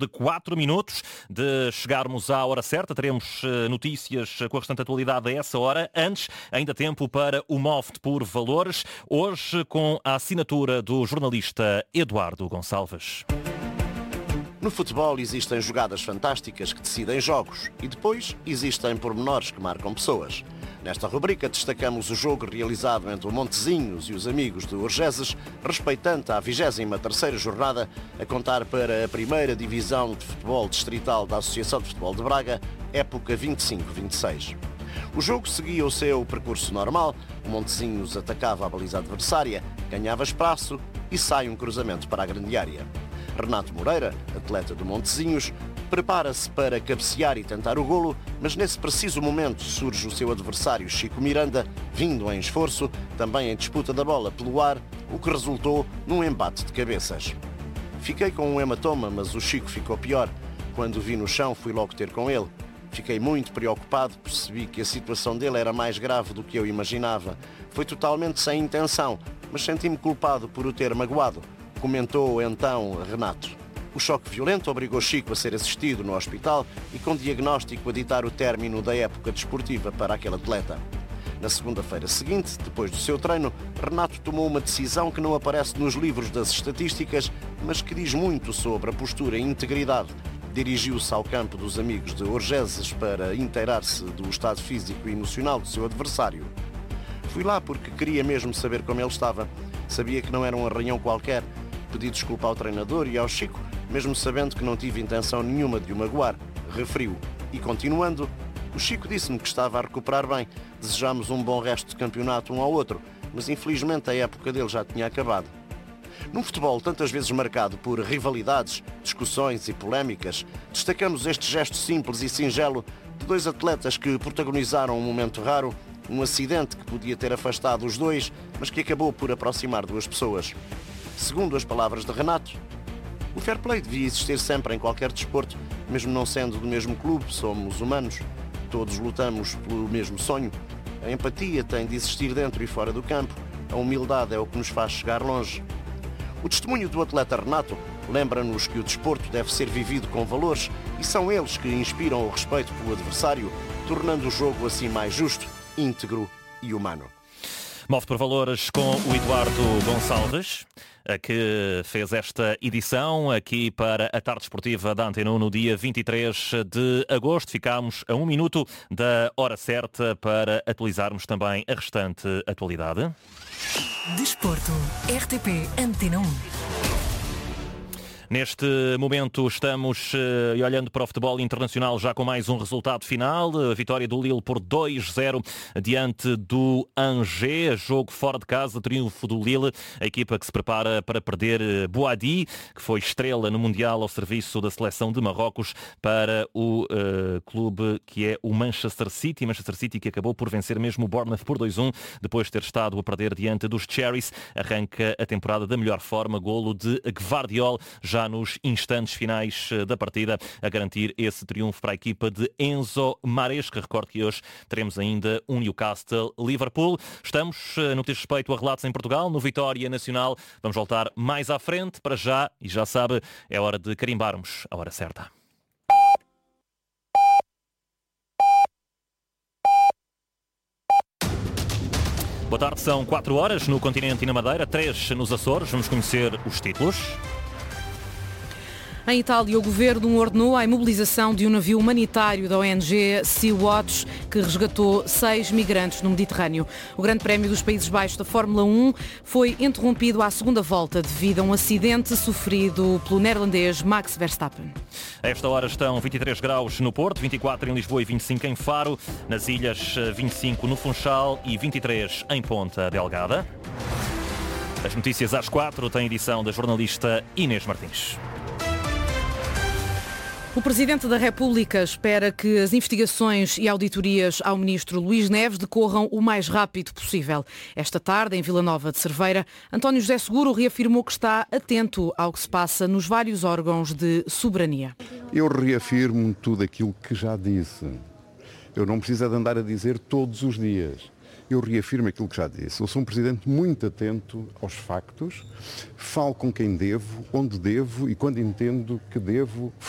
de 4 minutos de chegarmos à hora certa. Teremos notícias com a restante atualidade a essa hora. Antes, ainda tempo para o MOFT por Valores. Hoje com a assinatura do jornalista Eduardo Gonçalves. No futebol existem jogadas fantásticas que decidem jogos e depois existem pormenores que marcam pessoas. Nesta rubrica destacamos o jogo realizado entre o Montezinhos e os amigos de Orgeses, respeitante à 23ª jornada, a contar para a primeira divisão de futebol distrital da Associação de Futebol de Braga, época 25-26. O jogo seguia o seu percurso normal, o Montezinhos atacava a baliza adversária, ganhava espaço e sai um cruzamento para a grande área. Renato Moreira, atleta do Montezinhos, prepara-se para cabecear e tentar o golo, mas nesse preciso momento surge o seu adversário Chico Miranda, vindo em esforço, também em disputa da bola pelo ar, o que resultou num embate de cabeças. Fiquei com um hematoma, mas o Chico ficou pior. Quando o vi no chão, fui logo ter com ele. Fiquei muito preocupado, percebi que a situação dele era mais grave do que eu imaginava. Foi totalmente sem intenção, mas senti-me culpado por o ter magoado, comentou então Renato. O choque violento obrigou Chico a ser assistido no hospital e com diagnóstico a ditar o término da época desportiva para aquele atleta. Na segunda-feira seguinte, depois do seu treino, Renato tomou uma decisão que não aparece nos livros das estatísticas, mas que diz muito sobre a postura e integridade. Dirigiu-se ao campo dos amigos de Orgeses para inteirar-se do estado físico e emocional do seu adversário. Fui lá porque queria mesmo saber como ele estava. Sabia que não era um arranhão qualquer. Pedi desculpa ao treinador e ao Chico, mesmo sabendo que não tive intenção nenhuma de o magoar, referiu. E continuando, o Chico disse-me que estava a recuperar bem. Desejámos um bom resto de campeonato um ao outro, mas infelizmente a época dele já tinha acabado. Num futebol tantas vezes marcado por rivalidades, discussões e polémicas, destacamos este gesto simples e singelo de dois atletas que protagonizaram um momento raro, um acidente que podia ter afastado os dois, mas que acabou por aproximar duas pessoas. Segundo as palavras de Renato, o fair play devia existir sempre em qualquer desporto, mesmo não sendo do mesmo clube, somos humanos, todos lutamos pelo mesmo sonho. A empatia tem de existir dentro e fora do campo, a humildade é o que nos faz chegar longe. O testemunho do atleta Renato lembra-nos que o desporto deve ser vivido com valores e são eles que inspiram o respeito pelo adversário, tornando o jogo assim mais justo, íntegro e humano. MOFT por Valores com o Eduardo Gonçalves, que fez esta edição aqui para a Tarde Esportiva da Antena 1 no dia 23 de agosto. Ficámos a 1 minuto da hora certa para atualizarmos também a restante atualidade. Desporto, RTP Antena 1. Neste momento estamos olhando para o futebol internacional já com mais um resultado final. A vitória do Lille por 2-0 diante do Angers. Jogo fora de casa, triunfo do Lille. A equipa que se prepara para perder Boadi, que foi estrela no Mundial ao serviço da seleção de Marrocos, para o clube que é o Manchester City. Manchester City que acabou por vencer mesmo o Bournemouth por 2-1, depois de ter estado a perder diante dos Cherries. Arranca a temporada da melhor forma, golo de Gvardiol, já nos instantes finais da partida, a garantir esse triunfo para a equipa de Enzo Maresca. Recordo que hoje teremos ainda um Newcastle-Liverpool. Estamos no que diz respeito a relatos em Portugal, no Vitória Nacional. Vamos voltar mais à frente. Para já, e já sabe, é hora de carimbarmos a hora certa. Boa tarde, são 4 horas no continente e na Madeira, 3 nos Açores. Vamos conhecer os títulos. Em Itália, o governo ordenou a imobilização de um navio humanitário da ONG Sea-Watch, que resgatou 6 migrantes no Mediterrâneo. O Grande Prémio dos Países Baixos da Fórmula 1 foi interrompido à segunda volta devido a um acidente sofrido pelo neerlandês Max Verstappen. A esta hora estão 23 graus no Porto, 24 em Lisboa e 25 em Faro. Nas ilhas, 25 no Funchal e 23 em Ponta Delgada. As notícias às 4 tem edição da jornalista Inês Martins. O Presidente da República espera que as investigações e auditorias ao Ministro Luís Neves decorram o mais rápido possível. Esta tarde, em Vila Nova de Cerveira, António José Seguro reafirmou que está atento ao que se passa nos vários órgãos de soberania. Eu reafirmo tudo aquilo que já disse. Eu não preciso de andar a dizer todos os dias. Eu reafirmo aquilo que já disse. Eu sou um Presidente muito atento aos factos, falo com quem devo, onde devo e quando entendo que devo